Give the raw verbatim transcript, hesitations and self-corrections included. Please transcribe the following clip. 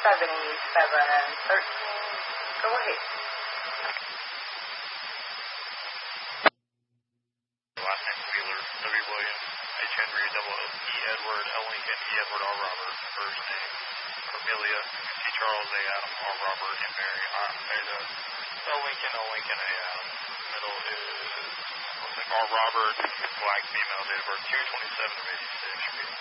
seventy-seven and thirteen. Go ahead. Last name Wheeler, W. William, H. Henry, double L. E. Edward, L. Lincoln, E. Edward, R. Robert. First name Cornelia, T. Charles, A. Adam, R. Robert, and Mary, R. Beta, L. Lincoln, L. Lincoln, A. Adam. Middle is, looks like R. Robert, black female, date of birth two twenty-seven of eighty-six.